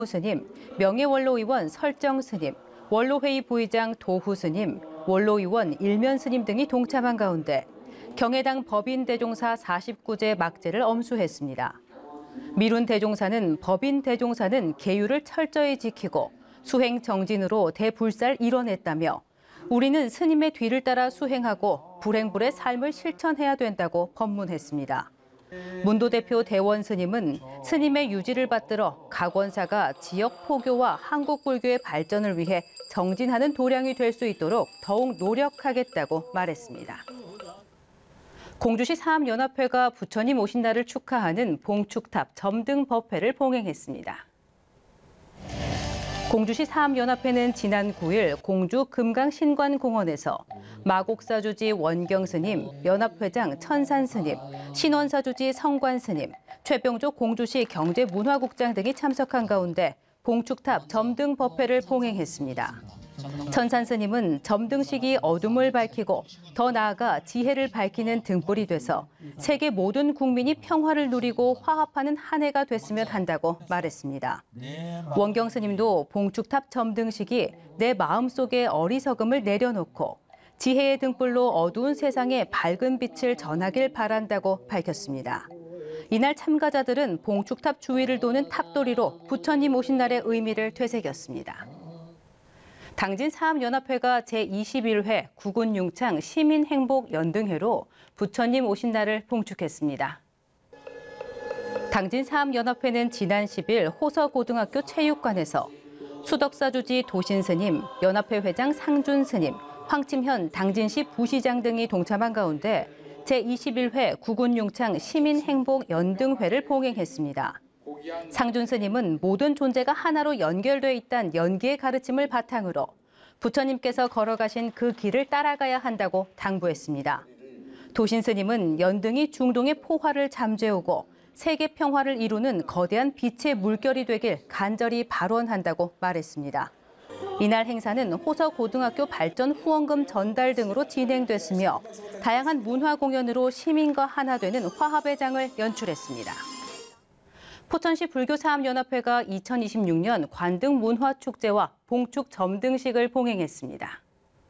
스님, 명예원로의원 설정 스님, 원로회의 부의장 도후 스님, 원로의원 일면 스님 등이 동참한 가운데 경해당 법인 대종사 49제 막제를 엄수했습니다. 미룬 대종사는 법인 대종사는 계율을 철저히 지키고 수행 정진으로 대불살 이뤄냈다며 우리는 스님의 뒤를 따라 수행하고 불행불의 삶을 실천해야 된다고 법문했습니다. 문도 대표 대원 스님은 스님의 유지를 받들어 각원사가 지역 포교와 한국 불교의 발전을 위해 정진하는 도량이 될 수 있도록 더욱 노력하겠다고 말했습니다. 공주시 사암연합회가 부처님 오신 날을 축하하는 봉축탑 점등 법회를 봉행했습니다. 공주시 사암연합회는 지난 9일 공주 금강신관공원에서 마곡사주지 원경스님, 연합회장 천산스님, 신원사주지 성관스님, 최병조 공주시 경제문화국장 등이 참석한 가운데 봉축탑 점등 법회를 봉행했습니다. 천산스님은 점등식이 어둠을 밝히고 더 나아가 지혜를 밝히는 등불이 돼서 세계 모든 국민이 평화를 누리고 화합하는 한 해가 됐으면 한다고 말했습니다. 원경스님도 봉축탑 점등식이 내 마음속의 어리석음을 내려놓고 지혜의 등불로 어두운 세상에 밝은 빛을 전하길 바란다고 밝혔습니다. 이날 참가자들은 봉축탑 주위를 도는 탑돌이로 부처님 오신 날의 의미를 되새겼습니다. 당진 사암연합회가 제21회 구군융창 시민행복연등회로 부처님 오신 날을 봉축했습니다. 당진 사암연합회는 지난 10일 호서고등학교 체육관에서 수덕사주지 도신스님, 연합회 회장 상준스님, 황침현 당진시 부시장 등이 동참한 가운데 제21회 구군융창 시민행복연등회를 봉행했습니다. 상준 스님은 모든 존재가 하나로 연결돼 있다는 연기의 가르침을 바탕으로 부처님께서 걸어가신 그 길을 따라가야 한다고 당부했습니다. 도신 스님은 연등이 중동의 포화를 잠재우고 세계 평화를 이루는 거대한 빛의 물결이 되길 간절히 발원한다고 말했습니다. 이날 행사는 호서고등학교 발전 후원금 전달 등으로 진행됐으며 다양한 문화 공연으로 시민과 하나 되는 화합의 장을 연출했습니다. 포천시 불교사암연합회가 2026년 관등 문화축제와 봉축 점등식을 봉행했습니다.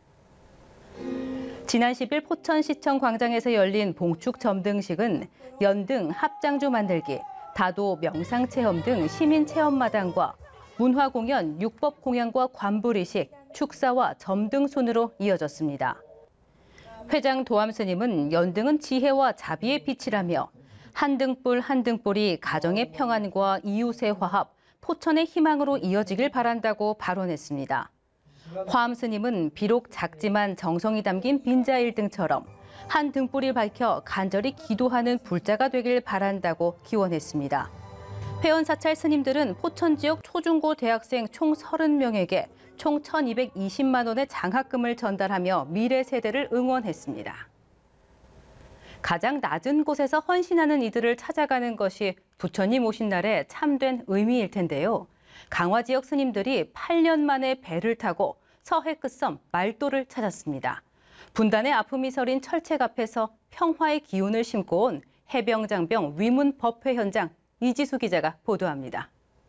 지난 10일 포천시청 광장에서 열린 봉축 점등식은 연등, 합장주 만들기, 다도 명상체험 등 시민체험마당과 문화공연, 육법공연과 관불이식, 축사와 점등 순으로 이어졌습니다. 회장 도암스님은 연등은 지혜와 자비의 빛이라며 한 등불 한 등불이 가정의 평안과 이웃의 화합, 포천의 희망으로 이어지길 바란다고 발언했습니다. 화암 스님은 비록 작지만 정성이 담긴 빈자 1등처럼 한 등불이 밝혀 간절히 기도하는 불자가 되길 바란다고 기원했습니다. 회원 사찰 스님들은 포천 지역 초중고 대학생 총 30명에게 총 1,220만 원의 장학금을 전달하며 미래 세대를 응원했습니다. 가장 낮은 곳에서 헌신하는 이들을 찾아가는 것이 부처님 오신 날의 참된 의미일 텐데요. 강화 지역 스님들이 8년 만에 배를 타고 서해 끝섬 말도를 찾았습니다. 분단의 아픔이 서린 철책 앞에서 평화의 기운을 심고 온 해병장병 위문 법회 현장 이지수 기자가 보도합니다.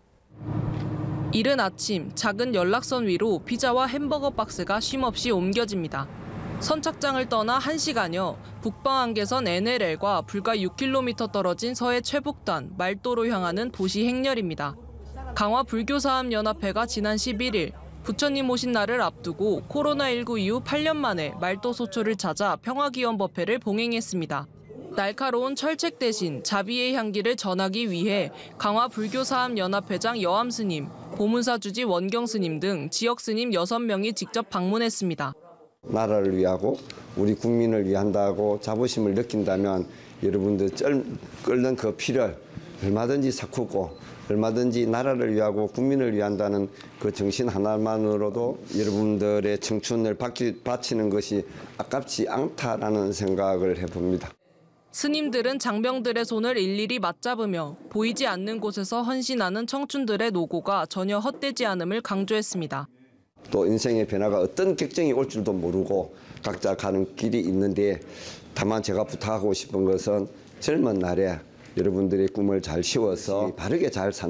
이른 아침 작은 연락선 위로 피자와 햄버거 박스가 쉼없이 옮겨집니다. 선착장을 떠나 1시간여 북방안개선 NLL과 불과 6km 떨어진 서해 최북단 말도로 향하는 도시 행렬입니다. 강화 불교사암연합회가 지난 11일 부처님 오신 날을 앞두고 코로나19 이후 8년 만에 말도 소초를 찾아 평화기원법회를 봉행했습니다. 날카로운 철책 대신 자비의 향기를 전하기 위해 강화 불교사암연합회장 여암스님, 보문사주지 원경스님 등 지역스님 6명이 직접 방문했습니다. 나라를 위하고 우리 국민을 위한다고 자부심을 느낀다면 여러분들 끓는 그 피를 얼마든지 삭히고 얼마든지 나라를 위하고 국민을 위한다는 그 정신 하나만으로도 여러분들의 청춘을 바치는 것이 아깝지 않다라는 생각을 해봅니다. 스님들은 장병들의 손을 일일이 맞잡으며 보이지 않는 곳에서 헌신하는 청춘들의 노고가 전혀 헛되지 않음을 강조했습니다. 또 인생의 변화가 어떤 격정이 올 줄도 모르고 각자 가는 길이 있는데 다만 제가 부탁하고 싶은 것은 젊은 날에 여러분들의 꿈을 잘 씌워서 바르게 잘 사는